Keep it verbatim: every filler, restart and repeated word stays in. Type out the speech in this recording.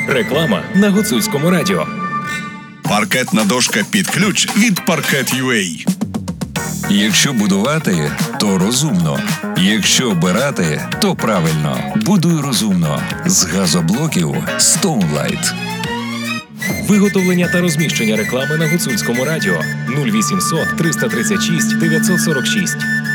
Реклама на Гуцульському радіо. Паркетна дошка під ключ від паркет точка ю а. Якщо будувати, то розумно. Якщо обирати, то правильно. Будуй розумно. З газоблоків Stoneline. Виготовлення та розміщення реклами на Гуцульському радіо нуль вісімсот триста тридцять шість дев'ятсот сорок шість.